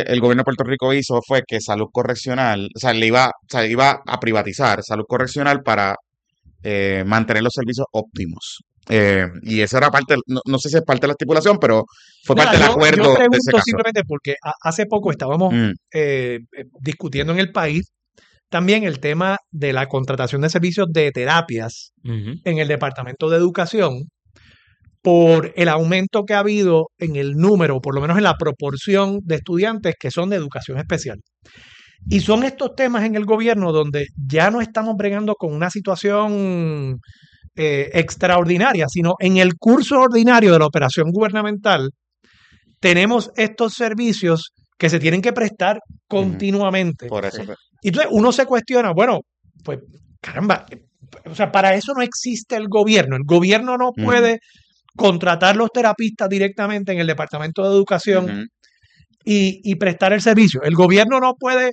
el gobierno de Puerto Rico hizo fue que Salud Correccional, o sea, iba a privatizar Salud Correccional para mantener los servicios óptimos. Y eso era parte, no sé si es parte de la estipulación, pero fue parte del Yo acuerdo de ese pregunto caso. simplemente porque hace poco estábamos discutiendo en el país también el tema de la contratación de servicios de terapias en el Departamento de Educación por el aumento que ha habido en el número, por lo menos en la proporción de estudiantes que son de educación especial. Y son estos temas en el gobierno donde ya no estamos bregando con una situación extraordinaria, sino en el curso ordinario de la operación gubernamental tenemos estos servicios que se tienen que prestar continuamente. Por eso. Y entonces uno se cuestiona, bueno, pues caramba, o sea, para eso no existe el gobierno. El gobierno no puede contratar los terapistas directamente en el Departamento de Educación y prestar el servicio. El gobierno no puede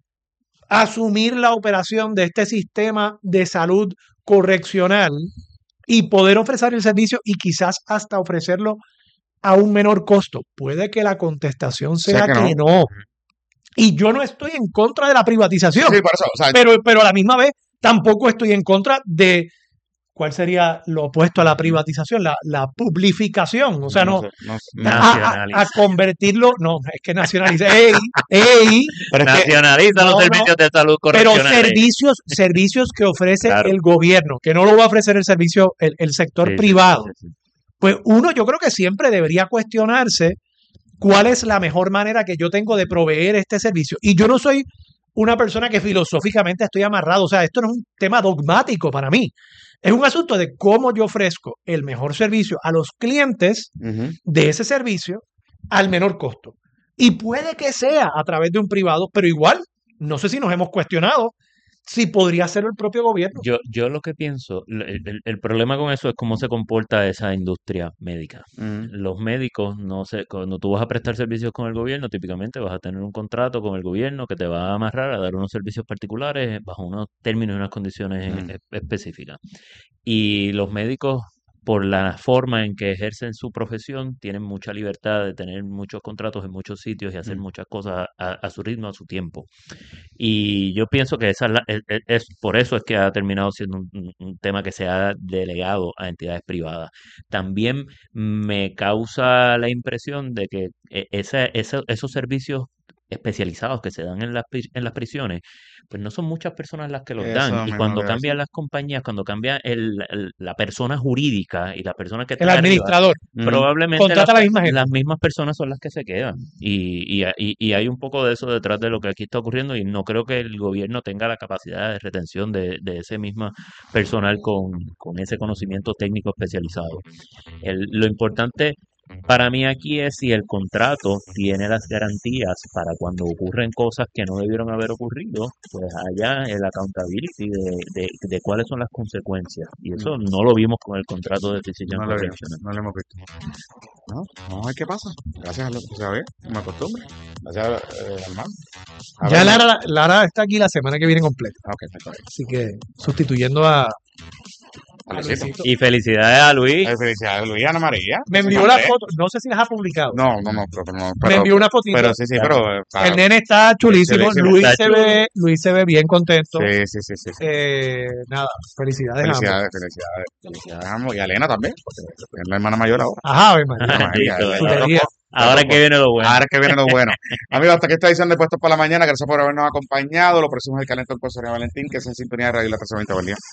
asumir la operación de este sistema de salud correccional y poder ofrecer el servicio y quizás hasta ofrecerlo a un menor costo. Puede que la contestación sea que no. Y yo no estoy en contra de la privatización, Sí, por eso, o sea, pero a la misma vez tampoco estoy en contra de ¿cuál sería lo opuesto a la privatización? La publificación. O sea, a convertirlo, no, es que nacionaliza. Pero nacionaliza los servicios de salud correccional. Pero servicios que ofrece el gobierno, que no lo va a ofrecer el servicio, el sector privado. Sí. Pues uno, yo creo que siempre debería cuestionarse cuál es la mejor manera que yo tengo de proveer este servicio. Y yo no soy una persona que filosóficamente estoy amarrado. O sea, esto no es un tema dogmático para mí. Es un asunto de cómo yo ofrezco el mejor servicio a los clientes de ese servicio al menor costo. Y puede que sea a través de un privado, pero igual, no sé si nos hemos cuestionado si podría ser el propio gobierno. Yo lo que pienso, el problema con eso es cómo se comporta esa industria médica. Los médicos, no sé, cuando tú vas a prestar servicios con el gobierno, típicamente vas a tener un contrato con el gobierno que te va a amarrar a dar unos servicios particulares bajo unos términos y unas condiciones específicas. Y los médicos, por la forma en que ejercen su profesión, tienen mucha libertad de tener muchos contratos en muchos sitios y hacer muchas cosas a su ritmo, a su tiempo. Y yo pienso que es por eso es que ha terminado siendo un tema que se ha delegado a entidades privadas. También me causa la impresión de que esos servicios especializados que se dan en las prisiones, pues no son muchas personas las que los dan. Y cuando cambian las compañías, cuando cambia la persona jurídica y la persona que el administrador, probablemente las mismas personas son las que se quedan. Y hay un poco de eso detrás de lo que aquí está ocurriendo, y no creo que el gobierno tenga la capacidad de retención de ese mismo personal con ese conocimiento técnico especializado. Lo importante para mí aquí es si el contrato tiene las garantías para cuando ocurren cosas que no debieron haber ocurrido, pues haya el accountability de cuáles son las consecuencias. Y eso no lo vimos con el contrato de decisión correccional. No lo hemos visto. Vamos a ver qué pasa. Gracias a lo que se ve, me acostumbro. Gracias, hermano. Ya Lara está aquí la semana que viene completa. Así que sustituyendo a Luisito. Y felicidades a Luis. Felicidades a Luis y Ana María. Me envió la foto, no sé si las ha publicado. No, me envió una fotito. Pero sí, pero el nene está chulísimo. Luis se ve bien contento. Sí. Nada, felicidades. Felicidades a ambos. Y a Elena también, porque es la hermana mayor ahora. Ajá, Ahora que viene lo bueno. Amigos, hasta aquí esta edición de Puestos para la Mañana. Gracias por habernos acompañado. Lo próximo es el Calentón con Sonia Valentín, que es en sintonía de Radio La 1320. Buen día.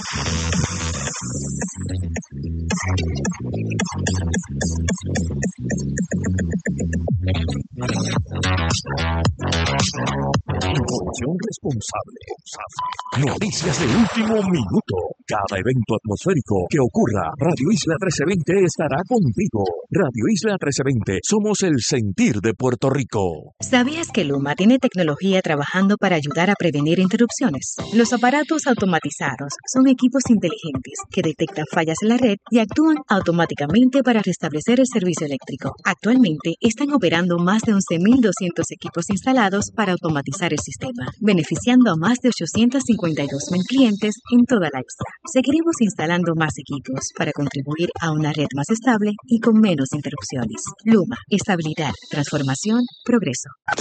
Información responsable. Noticias de último minuto. Cada evento atmosférico que ocurra, Radio Isla 1320 estará contigo. Radio Isla 1320, somos el sentir de Puerto Rico. ¿Sabías que Luma tiene tecnología trabajando para ayudar a prevenir interrupciones? Los aparatos automatizados son equipos inteligentes que detectan fallas en la red y actúan automáticamente para restablecer el servicio eléctrico. Actualmente están operando más de 11.200 equipos instalados para automatizar el sistema, beneficiando a más de 852.000 clientes en toda la isla. Seguiremos instalando más equipos para contribuir a una red más estable y con menos interrupciones. Luma, estabilidad, transformación, progreso.